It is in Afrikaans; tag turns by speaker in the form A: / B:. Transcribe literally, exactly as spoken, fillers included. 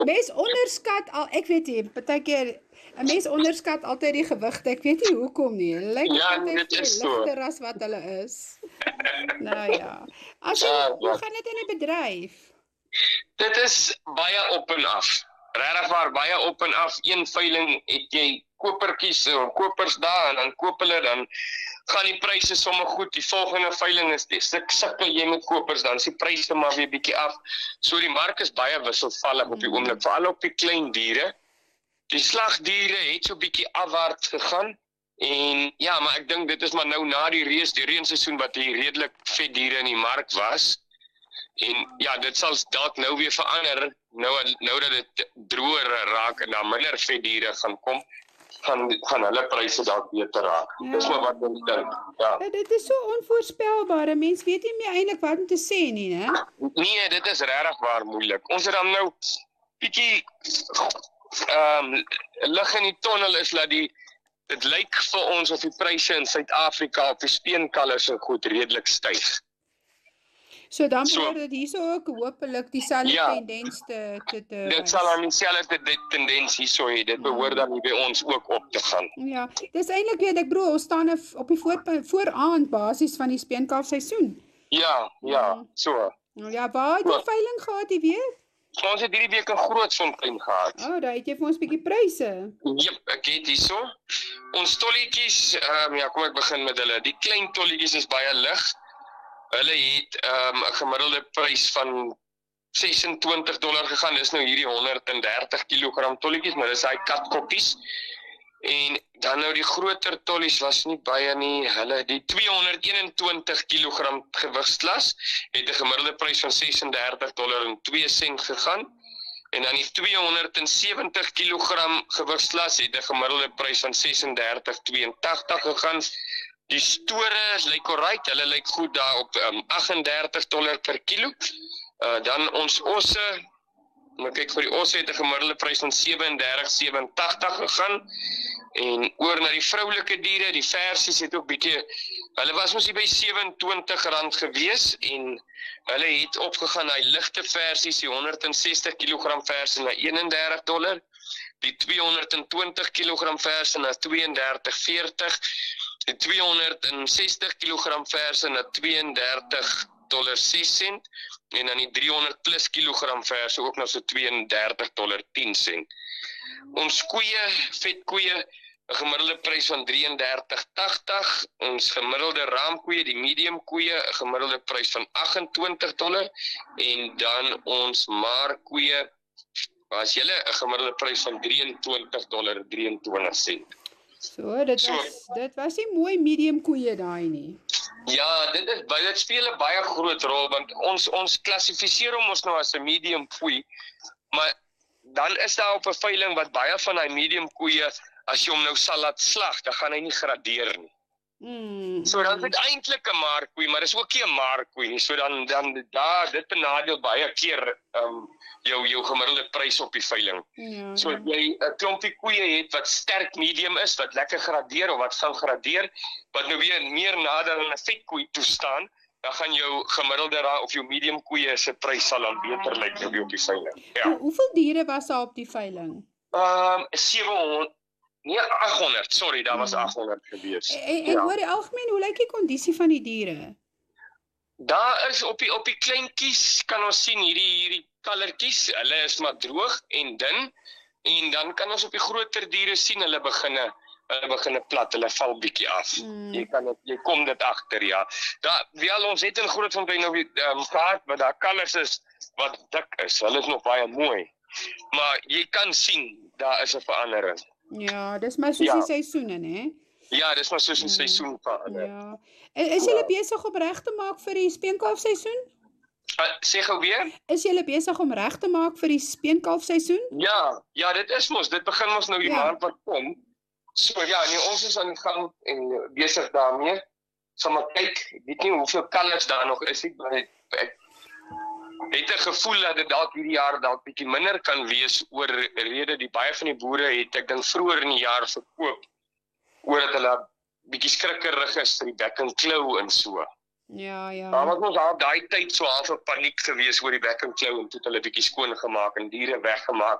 A: Mens onderskat al, ek weet nie, partykeer 'n mens onderskat altyd die gewigte. Ek weet nie hoekom nie. Hulle lyk
B: Ja,
A: altyd
B: dit is so.
A: ligter as wat hulle is. Nou ja. As jy,
B: Ja,
A: hoe
B: ja.
A: gaan dit in die bedryf?
B: Dit is baie op en af. Regtig waar, baie op en af. Een veiling het jy kopertjies en kopers daar en dan koop hulle, dan gaan die pryse sommer goed. Die volgende veiling is die stuk sukkel jy met kopers, dan is die pryse maar weer bietjie af. So die mark is baie wisselvallig op die oomblik, veral op die klein diere. Die slagdiere het so bietjie afwaarts gegaan. En ja, maar ek dink dit is maar nou na die reën, die reenseisoen wat hier redelik vet diere in die mark was. En ja, dit sal dalk nou weer verander, nou, nou dat dit droër raak en daar minder vet diere gaan kom, gaan, gaan hulle pryse dalk beter raak.
A: Ja.
B: Dis maar wat ons dink. Ja.
A: Ja, dit is so onvoorspelbaar. Mens weet nie meer eintlik wat om te sê nie, né?
B: Nee, dit is regtig waar moeilik. Ons het dan nou bietjie ehm um, lig in die tonnel is dat die dit lyk vir ons of die pryse in Suid-Afrika op die speenkalvers en goed redelik styg.
A: So dan
B: So-
A: behoort dit hierso ook hopelik dieselfde
B: Ja.
A: tendens te te te
B: Dit sal aan dieselfde te- tendens hierso hê. Dit behoort dan by ons ook op te gaan.
A: Ja, dis eintlik weet ek broer, ons staan op die voor, vooraand basis van die speenkalfseisoen.
B: Ja, ja, so.
A: Nou ja, waar het jy
B: Ja.
A: veiling gehad, jy weet?
B: So ons het hierdie week 'n groot fontein gehad.
A: O, oh, daar het jy vir ons 'n bietjie pryse.
B: Jep, ek het hierso. Ons tolletjies, ehm um, ja, kom ek begin met hulle. Die klein tolletjies is baie lig. Hulle het ehm um, 'n gemiddelde prys van sesentwintig dollar gegaan. Dis nou hierdie honderddertig kilogram tolletjies, maar dis daai katkoppies. En dan nou die groter tollies was nie baie nie. Hulle die tweehonderdeenentwintig kilogram gewigsklas het 'n gemiddelde prys van sesendertig dollar en twee sent gegaan. En dan die tweehonderdsewentig kilogram gewigsklas het 'n gemiddelde prys van sesendertig tweeëntagtig gegaan. Die store lyk alright, hulle lyk goed daar op um, agtendertig dollar per kilo. Uh, dan ons osse, maar kyk vir die osse het 'n gemiddelde prys van sewendertig sewentydig gegaan. En oor na die vroulike diere, die versies het ook bietjie, hulle was mos hier by sewenentwintig rand gewees en hulle het opgegaan na die ligte versies, die honderdsestig kilogram versie na eenendertig dollar, die tweehonderdtwintig kilogram versie na tweeëndertig veertig, die tweehonderdsestig kilogram versie na tweeëndertig dollar ses sent en dan die driehonderd plus kilogram versie ook na so tweeëndertig dollar tien sent. Ons koeie, vetkoeie, 'n gemiddelde prys van drieëndertig tagtig, ons gemiddelde raamkoeie, die medium koeie, 'n gemiddelde prys van agentwintig dollar en dan ons maarkoeie was julle 'n gemiddelde prys van drieëntwintig dollar drieëntwintig sent.
A: So, dit
B: So.
A: was dit was nie mooi medium koeie daai nie.
B: Ja, dit is baie dit speel 'n baie groot rol want ons ons klassifiseer hom ons nou as 'n medium koei, maar dan is daar op 'n veiling wat baie van daai medium koeie as jy hom nou sal laat slag, dan gaan hy nie gradeer nie.
A: Mm.
B: So dan is dit eintlik 'n maarkoei, maar dis ook nie 'n maarkoei nie. So dan dan daar dit benadeel baie keer ehm um, jou jou gemiddelde prys op die veiling.
A: Ja.
B: So as jy 'n klompie koeie het wat sterk medium is, wat lekker gradeer of wat sal gradeer, wat nou weer meer nader aan 'n vetkoei toe staan, dan gaan jou gemiddelde ra- of jou medium koeie se prys sal dan beter lyk nou op die veiling. Ja.
A: Hoe- Hoeveel diere was daar op die veiling?
B: Ehm um, sewehonderd nee aghonderd, sorry, daar was aghonderd gewees.
A: En, en
B: Ja.
A: hoor die algemeen, hoe lyk die kondisie van die diere?
B: Daar is op die op die kleintjies kan ons sien hierdie hierdie kallertjies, hulle is maar droog en dun en dan kan ons op die groter diere sien hulle beginne hulle beginne plat, hulle val bietjie af.
A: Mm.
B: Jy kan dit jy kom dit agter ja. Daar wel ons het in Grootfontein nou um, gehad wat daar kalvers is wat dik is. Hulle is nog baie mooi. Maar jy kan sien daar is 'n verandering.
A: Ja, dis maar soos
B: Ja.
A: die seisoene, né?
B: Ja, dis maar soos 'n seisoen verander.
A: Ja. En is julle besig om reg te maak vir die speenkalfseisoen?
B: Uh, sê gou weer?
A: Is julle besig om reg te maak vir die speenkalfseisoen?
B: Ja, ja, dit is mos, dit begin mos nou die
A: Ja.
B: maand wat kom. So ja, nee, ons is aan die gang en uh, besig daarmee. Sal maar kyk, ek weet nie hoeveel kalvers daar nog is nie, maar ek, ek het 'n gevoel dat dit dalk hierdie jaar dalk bietjie minder kan wees oor rede die baie van die boere het ek dink vroeër in die jaar verkoop oor dat hulle bietjie skrikkerig is vir die back and claw en so.
A: Ja, ja.
B: Daar was ons daar daai tyd so half 'n paniek gewees oor die Back and Claw en toe het hulle bietjie skoon gemaak en diere weggemaak.